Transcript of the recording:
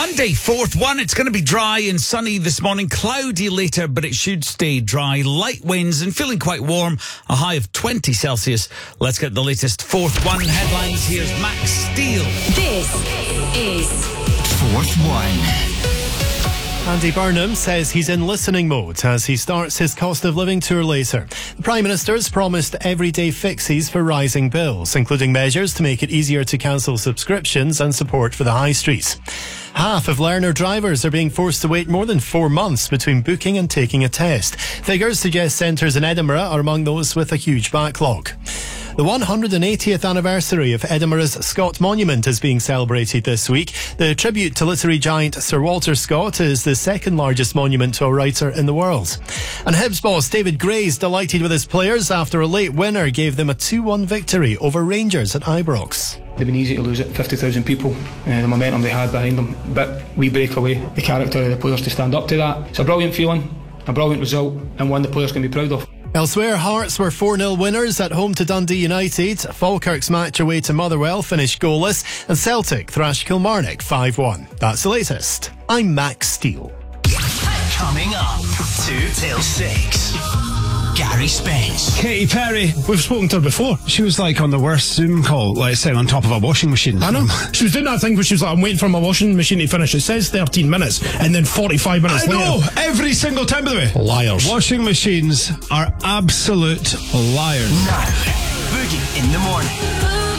Monday, 4th one. It's going to be dry and sunny this morning, cloudy later, but it should stay dry. Light winds and feeling quite warm, a high of 20 Celsius. Let's get the latest 4th one headlines. Here's Max Steele. This is 4th one. Andy Burnham says he's in listening mode as he starts his cost of living tour later. The Prime Minister's promised everyday fixes for rising bills, including measures to make it easier to cancel subscriptions and support for the high street. Half of learner drivers are being forced to wait more than 4 months between booking and taking a test. Figures suggest centres in Edinburgh are among those with a huge backlog. The 180th anniversary of Edinburgh's Scott Monument is being celebrated this week. The tribute to literary giant Sir Walter Scott is the second largest monument to a writer in the world. And Hibs boss David Gray's delighted with his players after a late winner gave them a 2-1 victory over Rangers at Ibrox. They've been easy to lose at 50,000 people, the momentum they had behind them, but we break away, the character of the players to stand up to that. It's a brilliant feeling, a brilliant result, and one the players can be proud of. Elsewhere, Hearts were 4-0 winners at home to Dundee United. Falkirk's match away to Motherwell finished goalless, and Celtic thrashed Kilmarnock 5-1. That's the latest. I'm Max Steele. Coming up, 2 till 6. Gary Spence. Katy Perry, we've spoken to her before. She was like on the worst Zoom call, like sitting on top of a washing machine. I know. She was doing that thing where she was like, I'm waiting for my washing machine to finish. It says 13 minutes, and then 45 minutes later. I know, every single time, by the way. Liars. Washing machines are absolute liars. Now, Boogie in the morning.